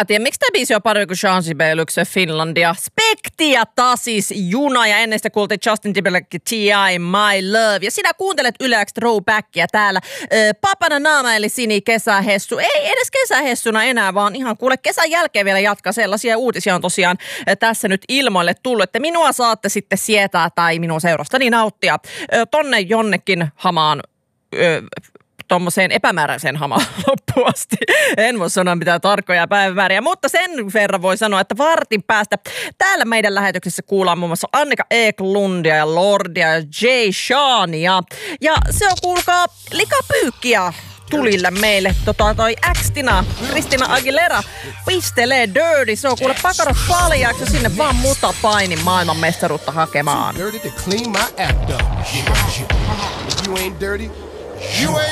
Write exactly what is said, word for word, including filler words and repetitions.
mä tiedä, miksi tämä biisi on parempi kuin Jean Belukse Finlandia. Spektia tasis juna ja ennen sitä kuultiin Justin Timberlake T I My Love. Ja sinä kuuntelet Yle X Throwbackia täällä. Ö, papana naama eli Sini kesähessu. Ei edes kesähessuna enää, vaan ihan kuule kesän jälkeen vielä jatkaa. Sellaisia uutisia on tosiaan tässä nyt ilmoille tullut, että minua saatte sitten sietää tai minun seurastani nauttia ö, tonne jonnekin hamaan ö, tuommoiseen epämääräiseen hamaan loppuun asti. En voi sanoa mitään tarkkoja päivämääriä, mutta sen verran voi sanoa, että vartin päästä täällä meidän lähetyksessä kuullaan muun muassa Annika Eklundia ja Lordia ja Jay Shania. Ja se on, kuulkaa, likapyykkiä tulille meille. Tota, toi X-Tina, Christina Aguilera pistelee Dirty. Se on kuule pakarat paljaaksi ja sinne vaan muta paini maailmanmestaruutta hakemaan. Dirty to clean my act up. You ain't dirty. You ain't